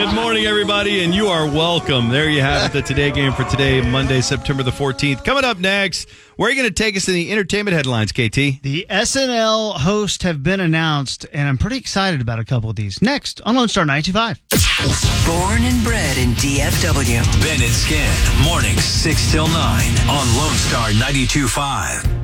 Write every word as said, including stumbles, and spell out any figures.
Good morning, everybody, and you are welcome. There you have it, the Today Game for today, Monday, September the fourteenth. Coming up next, where are you going to take us in the entertainment headlines, K T? The S N L hosts have been announced, and I'm pretty excited about a couple of these. Next, on Lone Star ninety-two point five. Born and bred in D F W. Ben and Skin, mornings six till nine on Lone Star ninety-two point five.